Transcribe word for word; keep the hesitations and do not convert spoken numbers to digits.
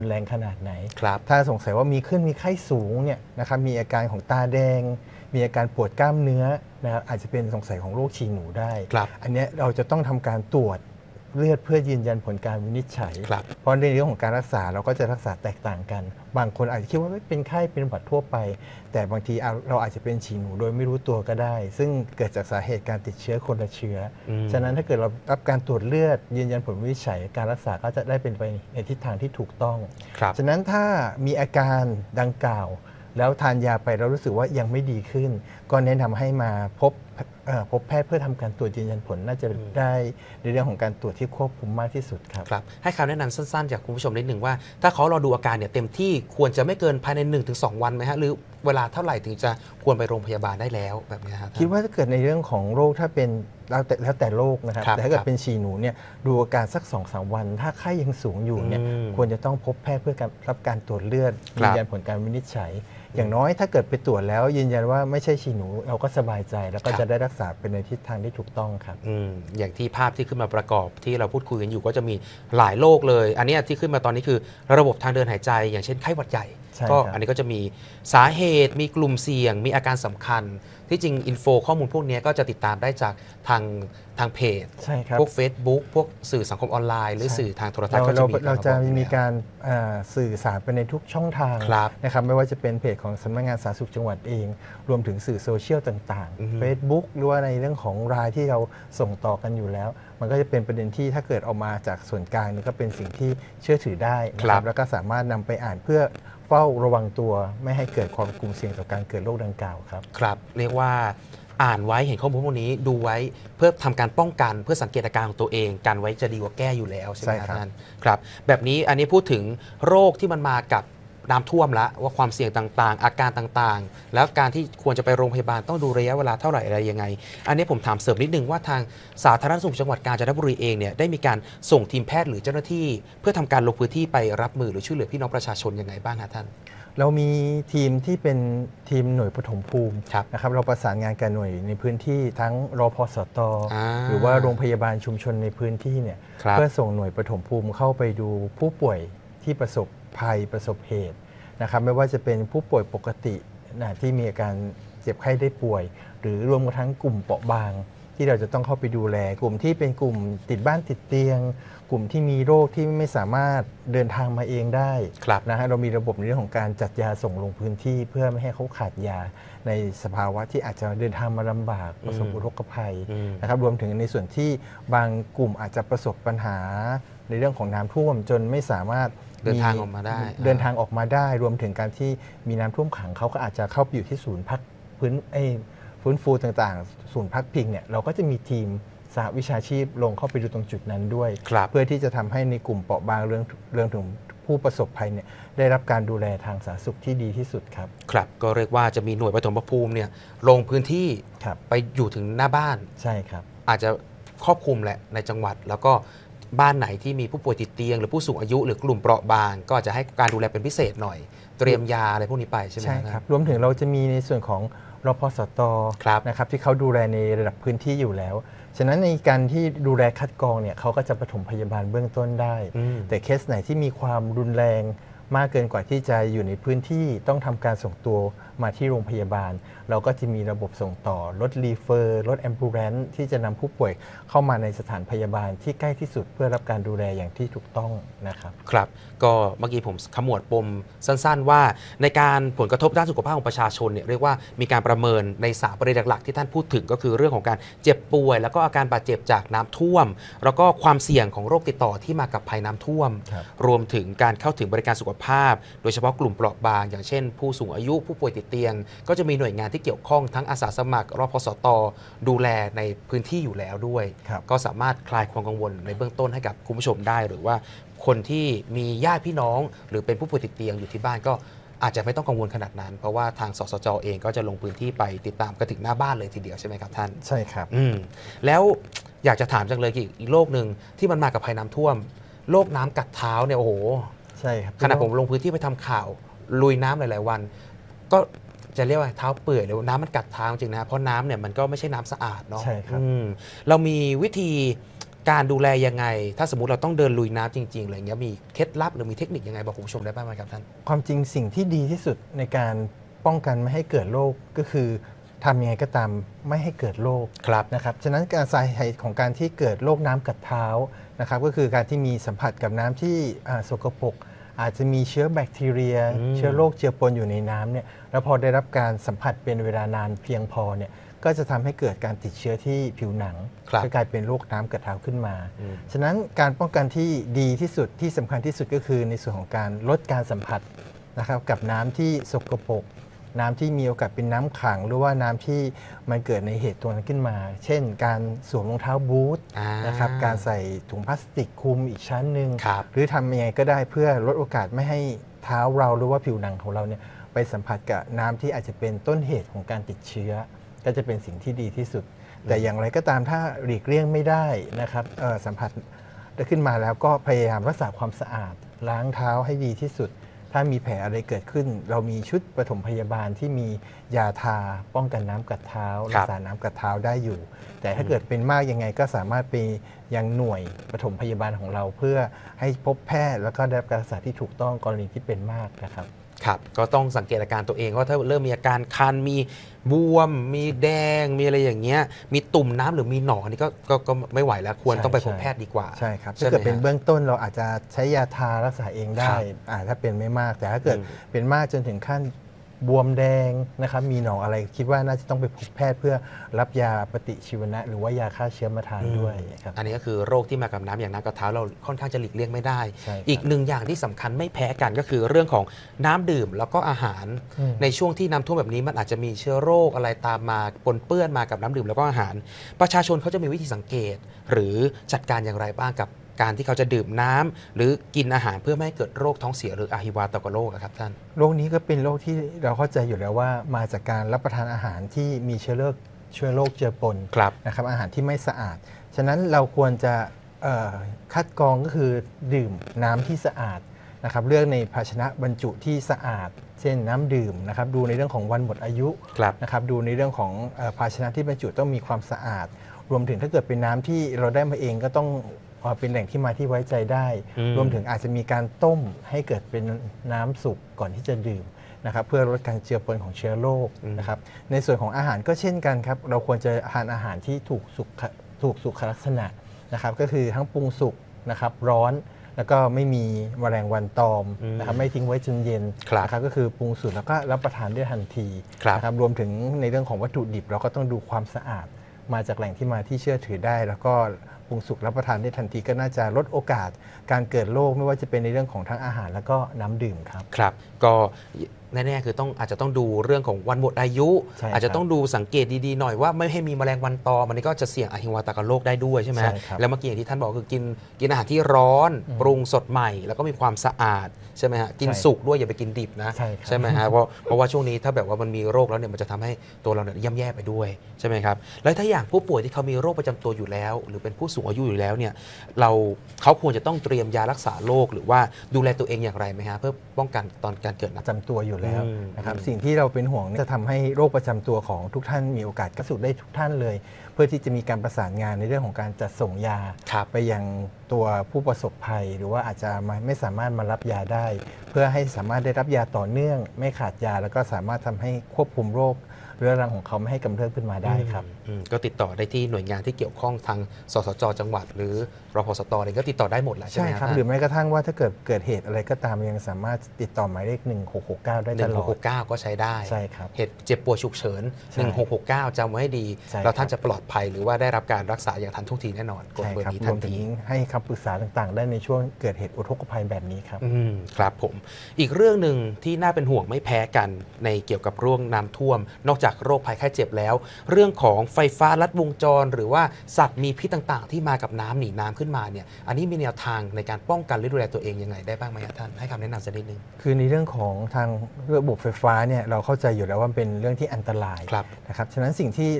แรงขนาดไหนครับถ้าสงสัยว่ามีขึ้นมีไข้สูงเนี่ยนะครับมีอาการของตาแดงมีอาการปวดกล้ามเนื้อนะครับอาจจะเป็นสงสัยของโรคฉี่หนูได้อันนี้เราจะต้องทำการตรวจเลือดเพื่อยืนยันผลการวินิจฉัยเพราะในเรื่องของการรักษาเราก็จะรักษาแตกต่างกันบางคนอาจจะคิดว่าเป็นไข้เป็นหวัดทั่วไปแต่บางทีเราอาจจะเป็นฉี่หนูโดยไม่รู้ตัวก็ได้ซึ่งเกิดจากสาเหตุการติดเชื้อคนละเชื้อฉะนั้นถ้าเกิดเรารับการตรวจเลือดยืนยันผลวินิจฉัยการรักษาก็จะได้เป็นไปในทิศทางที่ถูกต้องฉะนั้นถ้ามีอาการดังกล่าวแล้วทานยาไปแล้วรู้สึกว่ายังไม่ดีขึ้นก็แนะนำให้มาพบพบแพทย์เพื่อทำการตรวจยืนยันผลน่าจะได้ในเรื่องของการตรวจที่ควบคุมมากที่สุดครับครับให้คำแนะนำสั้นๆจากคุณผู้ชมนิดหนึ่งว่าถ้าเขารอดูอาการเนี่ยเต็มที่ควรจะไม่เกินภายใน หนึ่งถึงสอง วันไหมฮะหรือเวลาเท่าไหร่ถึงจะควรไปโรงพยาบาลได้แล้วแบบนี้ครับคิดว่าถ้าเกิดในเรื่องของโรคถ้าเป็นแล้วแต่แล้วแต่โรคนะครับแต่ถ้าเกิดเป็นฉี่หนูเนี่ยดูอาการสัก สองถึงสาม วันถ้าไข้ยังสูงอยู่เนี่ยควรจะต้องพบแพทย์เพื่อรับการตรวจเลือดยืนยันผลการวินิจฉัยอย่างน้อยถ้าเกิดไปตรวจแล้วยืนยันว่าไม่ใช่ฉี่หนูเราก็สบายใจแล้วก็จะได้รักษาเป็นในทิศทางที่ถูกต้องครับอืมอย่างที่ภาพที่ขึ้นมาประกอบที่เราพูดคุยกันอยู่ก็จะมีหลายโรคเลยอันนี้ที่ขึ้นมาตอนนี้คือระบบทางเดินหายใจอย่างเช่นไข้หวัดใหญ่ก็อันนี้ก็จะมีสาเหตุมีกลุ่มเสี่ยงมีอาการสำคัญที่จริงอินโฟข้อมูลพวกนี้ก็จะติดตามได้จากทางทางเพจพวก Facebook พวกสื่อสังคมออนไลน์หรือสื่อทางโทรทัศน์ก็จะมีเราจะมีการสื่อสารไปในทุกช่องทางนะครับไม่ว่าจะเป็นเพจของสำนักงานสาธารณสุขจังหวัดเองรวมถึงสื่อโซเชียลต่างๆ Facebook หรือว่าในเรื่องของรายที่เราส่งต่อกันอยู่แล้วมันก็จะเป็นประเด็นที่ถ้าเกิดออกมาจากส่วนกลางนี่ก็เป็นสิ่งที่เชื่อถือได้นะครับแล้วก็สามารถนำไปอ่านเพื่อเฝ้าระวังตัวไม่ให้เกิดความกลุ่มเสี่ยงต่อการเกิดโรคดังกล่าวครับครับเรียกว่าอ่านไว้เห็นข้อมูลพวกนี้ดูไว้เพื่อทำการป้องกันเพื่อสังเกตอาการของตัวเองกันไว้จะดีกว่าแก้อยู่แล้วใช่ไหมครับท่านครับแบบนี้อันนี้พูดถึงโรคที่มันมากับน้ำท่วมแล้วว่าความเสี่ยงต่างๆอาการต่างๆแล้วการที่ควรจะไปโรงพยาบาลต้องดูระยะเวลาเท่าไหร่อะไรยังไงอันนี้ผมถามเสริมนิดนึงว่าทางสาธารณสุขจังหวัดกาญจนบุรีเองเนี่ยได้มีการส่งทีมแพทย์หรือเจ้าหน้าที่เพื่อทำการลงพื้นที่ไปรับมือหรือช่วยเหลือพี่น้องประชาชนยังไงบ้างครับท่านเรามีทีมที่เป็นทีมหน่วยปฐมภูมินะครับเราประสานงานกับหน่วยในพื้นที่ทั้งรพสตหรือว่าโรงพยาบาลชุมชนในพื้นที่เนี่ยเพื่อส่งหน่วยปฐมภูมิเข้าไปดูผู้ป่วยที่ประสบภัยประสบเหตุนะครับไม่ว่าจะเป็นผู้ป่วยปกตินะที่มีอาการเจ็บไข้ได้ป่วยหรือรวมทั้งกลุ่มเปราะบางที่เราจะต้องเข้าไปดูแลกลุ่มที่เป็นกลุ่มติดบ้านติดเตียงกลุ่มที่มีโรคที่ไม่สามารถเดินทางมาเองได้นะฮะเรามีระบบในเรื่องของการจัดยาส่งลงพื้นที่เพื่อไม่ให้เขาขาดยาในสภาวะที่อาจจะเดินทางมาลำบากประสบอุทกภัยนะครับรวมถึงในส่วนที่บางกลุ่มอาจจะประสบปัญหาในเรื่องของน้ำท่วมจนไม่สามารถเดินทางออกมาได้เดินทางออกมาได้รวมถึงการที่มีน้ำท่วมขังเขาก็อาจจะเข้าไปอยู่ที่ศูนย์พักพื้นไอ้ฟื้นฟูต่างๆศูนย์พักพิงเนี่ยเราก็จะมีทีมสหวิชาชีพลงเข้าไปดูตรงจุดนั้นด้วยเพื่อที่จะทำให้ในกลุ่มเปราะบางเรื่องเรื่องถึงผู้ประสบภัยเนี่ยได้รับการดูแลทางสาธารณสุขที่ดีที่สุดครับครับก็เรียกว่าจะมีหน่วยปฐมภูมิเนี่ยลงพื้นที่ไปอยู่ถึงหน้าบ้านใช่ครับอาจจะครอบคลุมแหละในจังหวัดแล้วก็บ้านไหนที่มีผู้ป่วยติดเตียงหรือผู้สูงอายุหรือกลุ่มเปราะบางก็จะให้การดูแลเป็นพิเศษหน่อยเตรียมยาอะไรพวกนี้ไปใช่ไหมใช่ครับรวมถึงเราจะมีในส่วนของรพสตนะครับที่เขาดูแลในระดับพื้นที่อยู่แล้วฉะนั้นในการที่ดูแลคัดกรองเนี่ยเขาก็จะปฐมพยาบาลเบื้องต้นได้แต่เคสไหนที่มีความรุนแรงมากเกินกว่าที่จะอยู่ในพื้นที่ต้องทำการส่งตัวมาที่โรงพยาบาลเราก็จะมีระบบส่งต่อรถรีเฟอร์รถแอมบูเลนซ์ที่จะนำผู้ป่วยเข้ามาในสถานพยาบาลที่ใกล้ที่สุดเพื่อรับการดูแลอย่างที่ถูกต้องนะครับครับก็เมื่อกี้ผมขมวดปมสั้นๆว่าในการผลกระทบด้านสุขภาพของประชาชนเนี่ยเรียกว่ามีการประเมินในสามประเด็นหลักๆที่ท่านพูดถึงก็คือเรื่องของการเจ็บป่วยแล้วก็อาการบาดเจ็บจากน้ำท่วมแล้วก็ความเสี่ยงของโรคติดต่อที่มากับภัยน้ำท่วมรวมถึงการเข้าถึงบริการสุขภาพโดยเฉพาะกลุ่มเปราะบางอย่างเช่นผู้สูงอายุผู้ป่วยติดเตียงก็จะมีหน่วยงานที่เกี่ยวข้องทั้งอาสาสมัครรพสตดูแลในพื้นที่อยู่แล้วด้วยก็สามารถคลายความกังวลในเบื้องต้นให้กับคุณผู้ชมได้หรือว่าคนที่มีญาติพี่น้องหรือเป็นผู้ป่วยติดเตียงอยู่ที่บ้านก็อาจจะไม่ต้องกังวลขนาดนั้นเพราะว่าทางสสจเองก็จะลงพื้นที่ไปติดตามกันถึงหน้าบ้านเลยทีเดียวใช่ไหมครับท่านใช่ครับอืมแล้วอยากจะถามจังเลยอีกโรคหนึ่งที่มันมากับภัยน้ำท่วมโรคน้ำกัดเท้าเนี่ยโอ้โหใช่ครับขณะผมลงพื้นที่ไปทำข่าวลุยน้ำหลายๆวันก็จะเรียกว่าเท้าเปื่อยหรือน้ำมันกัดเท้าจริงนะเพราะน้ำเนี่ยมันก็ไม่ใช่น้ำสะอาดเนาะใช่ครับเรามีวิธีการดูแลยังไงถ้าสมมติเราต้องเดินลุยน้ำจริงๆอะไรเงี้ยมีเคล็ดลับหรือมีเทคนิคยังไงบอกคุณผู้ชมได้บ้างไหมครับท่านความจริงสิ่งที่ดีที่สุดในการป้องกันไม่ให้เกิดโรคก็คือทำยังไงก็ตามไม่ให้เกิดโรคนะครับฉะนั้นการสาเหตุของการที่เกิดโรคน้ำกัดเท้านะครับก็คือการที่มีสัมผัสกับน้ำที่สกปรกอาจจะมีเชื้อแบคทีเรียเชื้อโรคเจือปนอยู่ในน้ำเนี่ยแล้วพอได้รับการสัมผัสเป็นเวลานานเพียงพอเนี่ยก็จะทำให้เกิดการติดเชื้อที่ผิวหนังก็กลายเป็นโรคน้ำกัดเท้าขึ้นมาฉะนั้นการป้องกันที่ดีที่สุดที่สำคัญที่สุดก็คือในส่วนของการลดการสัมผัสนะครับกับน้ำที่สกปรกน้ำที่มีโอกาสเป็นน้ำขังหรือว่าน้ำที่มันเกิดในเหตุตัวนั้นขึ้นมาเช่นการสวมรองเท้าบูทนะครับการใส่ถุงพลาสติกคลุมอีกชั้นหนึ่งหรือทำยังไงก็ได้เพื่อลดโอกาสไม่ให้เท้าเราหรือว่าผิวหนังของเราเนี่ยไปสัมผัสกับน้ำที่อาจจะเป็นต้นเหตุของการติดเชื้อก็จะเป็นสิ่งที่ดีที่สุดแต่อย่างไรก็ตามถ้าหลีกเลี่ยงไม่ได้นะครับสัมผัสได้ขึ้นมาแล้วก็พยายามรักษาความสะอาดล้างเท้าให้ดีที่สุดถ้ามีแผลอะไรเกิดขึ้นเรามีชุดปฐมพยาบาลที่มียาทาป้องกันน้ำกัดเท้ารักษาน้ำกัดเท้าได้อยู่แต่ถ้าเกิดเป็นมากยังไงก็สามารถไปยังหน่วยปฐมพยาบาลของเราเพื่อให้พบแพทย์แล้วก็ได้รับการรักษาที่ถูกต้องกรณีที่เป็นมากนะครับครับก็ต้องสังเกตอาการตัวเองว่าถ้าเริ่มมีอาการคันมีบวมมีแดงมีอะไรอย่างเงี้ยมีตุ่มน้ำหรือมีหนองนี่ก็ก็ก็ไม่ไหวแล้วควรต้องไปพบแพทย์ดีกว่าใช่ครับถ้าเกิดเป็นเบื้องต้นเราอาจจะใช้ยาทารักษาเองได้ถ้าเป็นไม่มากแต่ถ้าเกิดเป็นมากจนถึงขั้นบวมแดงนะครับมีหนองอะไรคิดว่าน่าจะต้องไปพบแพทย์เพื่อรับยาปฏิชีวนะหรือว่ายาฆ่าเชื้อมาทานด้วยครับอันนี้ก็คือโรคที่มากับน้ำอย่างน้ำกัดเท้าเราค่อนข้างจะหลีกเลี่ยงไม่ได้อีกหนึ่งอย่างที่สำคัญไม่แพ้กันก็คือเรื่องของน้ำดื่มแล้วก็อาหารในช่วงที่น้ำท่วมแบบนี้มันอาจจะมีเชื้อโรคอะไรตามมาปนเปื้อนมากับน้ำดื่มแล้วก็อาหารประชาชนเขาจะมีวิธีสังเกตหรือจัดการอย่างไรบ้างกับการที่เขาจะดื่มน้ำหรือกินอาหารเพื่อไม่ให้เกิดโรคท้องเสียหรืออะฮิวาตกโรคครับท่านโรคนี้ก็เป็นโรคที่เราเข้าใจอยู่แล้วว่ามาจากการรับประทานอาหารที่มีเชื้อโรคเชื้อโรคเจือปนนะครับอาหารที่ไม่สะอาดฉะนั้นเราควรจะคัดกรองก็คือดื่มน้ำที่สะอาดนะครับเลือกในภาชนะบรรจุที่สะอาดเช่นน้ำดื่มนะครับดูในเรื่องของวันหมดอายุนะครับดูในเรื่องของภาชนะที่บรรจุต้องมีความสะอาดรวมถึงถ้าเกิดเป็นน้ำที่เราได้มาเองก็ต้องเป็นแหล่งที่มาที่ไว้ใจได้รวมถึงอาจจะมีการต้มให้เกิดเป็นน้ำสุกก่อนที่จะดื่มนะครับเพื่อลดการเจือปนของเชื้อโรคนะครับในส่วนของอาหารก็เช่นกันครับเราควรจะทานอาหารที่ถูกสุขถูกสุขลักษณะนะครับก็คือทั้งปรุงสุกนะครับร้อนแล้วก็ไม่มีแมลงวันตอมนะครับไม่ทิ้งไว้จนเย็นนะครับก็คือปรุงสุกแล้วก็รับประทานได้ทันทีนะครับรวมถึงในเรื่องของวัตถุดิบเราก็ต้องดูความสะอาดมาจากแหล่งที่มาที่เชื่อถือได้แล้วก็ปรุงสุกรับประทานได้ทันทีก็น่าจะลดโอกาสการเกิดโรคไม่ว่าจะเป็นในเรื่องของทั้งอาหารแล้วก็น้ำดื่มครับครับก็แน่ๆคือต้องอาจจะต้องดูเรื่องของวันหมดอายุอาจจะต้องดูสังเกตดีๆหน่อยว่าไม่ให้มีแมลงวันตอมอันนี้ก็จะเสี่ยงอะฮิวาตกโรคได้ด้วยใช่ไหมแล้วเมื่อกี้อย่างที่ท่านบอกคือกินกินอาหารที่ร้อนปรุงสดใหม่แล้วก็มีความสะอาดใช่ไหมฮะกินสุกด้วยอย่าไปกินดิบนะใช่ไหมฮะเพราะเพราะว่าช่วงนี้ถ้าแบบว่ามันมีโรคแล้วเนี่ยมันจะทำให้ตัวเราเนี่ยย่ำแย่ไปด้วยใช่ไหมครับแล้วถ้าอย่างผู้ป่วยที่เขามีโรคประจำตัวอยู่แล้วหรือเป็นผู้สูงอายุอยู่แล้วเนี่ยเราเขาควรจะต้องเตรียมยารักษาโรคหรือว่าดูแลตัวเองอย่างไรไหมฮะเพื่อป้องกันตอนการเกิดประจำตัวอยู่แล้วนะครับสิ่งที่เราเป็นห่วงจะทำให้โรคประจำตัวของทุกท่านมีโอกาสกระสุดได้ทุกท่านเลยเพื่อที่จะมีการประสานงานในเรื่องของการจัดส่งยาไปยังตัวผู้ประสบภัยหรือว่าอาจจะไม่สามารถมารับยาได้เพื่อให้สามารถได้รับยาต่อเนื่องไม่ขาดยาแล้วก็สามารถทำให้ควบคุมโรคเรื้อรังของเขาไม่ให้กำเริบขึ้นมาได้ครับก็ติดต่อได้ที่หน่วยงานที่เกี่ยวข้องทางสสจจังหวัดหรือรพสตเองก็ติดต่อได้หมดแหละใช่ไหมครับหรือแม้กระทั่งว่าถ้าเกิดเกิดเหตุอะไรก็ตามยังสามารถติดต่อหมายเลขหนึ่งหกหกเก้าได้ตลอดหนึ่งหกหกเก้าก็ใช้ได้ใช่ครับเหตุเจ็บป่วยฉุกเฉินหนึ่งหกหกเก้าจำไว้ให้ดีแล้วท่านจะปลอดภัยหรือว่าได้รับการรักษาอย่างทันท่วงทีแน่นอนกดเบอร์นี้ทันทีให้คำปรึกษาต่างๆได้ในช่วงเกิดเหตุอุทกภัยแบบนี้ครับอืมครับผมอีกเรื่องหนึ่งที่น่าเป็นห่วงไม่แพ้กันในเกี่ยวกับเรื่องน้ำท่วมนอกจากโรคภัยไข้เจ็บแล้วเรื่องของไฟฟ้าลัดวงจรหรือว่าสัตว์มีพิษต่างๆที่มากับน้ำหนีน้ำขึ้นมาเนี่ยอันนี้มีแนวทางในการป้องกันหรือดูแลตัวเองยังไงได้บ้างไหมท่านให้คำแนะนำสักนิดนึงคือในเรื่องของทางระบบไฟฟ้าเนี่ยเราเข้าใจอยู่แล้วว่าเป็นเรื่องที่อันตรายนะครับฉะนั้นสิ่งที่